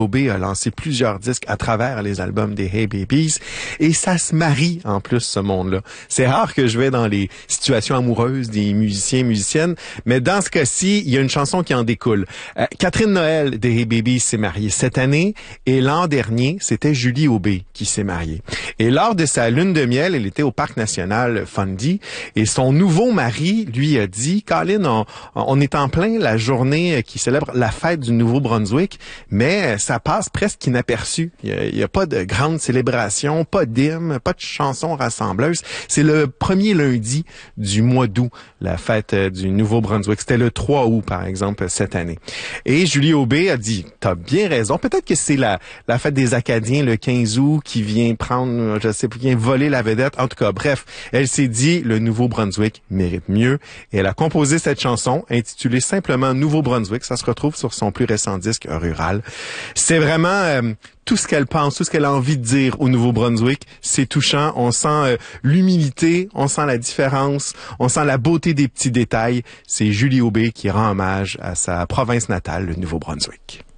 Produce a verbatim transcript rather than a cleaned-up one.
Aubé a lancé plusieurs disques à travers les albums des Hey Babies et ça se marie en plus ce monde-là. C'est rare que je vais dans les situations amoureuses des musiciens et musiciennes, mais dans ce cas-ci, il y a une chanson qui en découle. Euh, Catherine Noël des Hey Babies s'est mariée cette année et l'an dernier, c'était Julie Aubé qui s'est mariée. Et lors de sa lune de miel, elle était au Parc national Fundy et son nouveau mari lui a dit « Colin, on, on est en plein la journée qui célèbre la fête du Nouveau-Brunswick, mais ça passe presque inaperçu. Il n'y a, a pas de grande célébration, pas d'hymne, pas de chansons rassembleuses. C'est le premier lundi du mois d'août, la fête du Nouveau-Brunswick. C'était le trois août, par exemple, cette année. Et Julie Aubé a dit, t'as bien raison. Peut-être que c'est la, la fête des Acadiens le quinze août qui vient prendre, je sais pas, qui vient voler la vedette. En tout cas, bref, elle s'est dit, le Nouveau-Brunswick mérite mieux. Et elle a composé cette chanson intitulée simplement Nouveau-Brunswick. Ça se retrouve sur son plus récent disque Rural. C'est vraiment euh, tout ce qu'elle pense, tout ce qu'elle a envie de dire au Nouveau-Brunswick. C'est touchant. On sent euh, l'humilité, on sent la différence, on sent la beauté des petits détails. C'est Julie Aubé qui rend hommage à sa province natale, le Nouveau-Brunswick.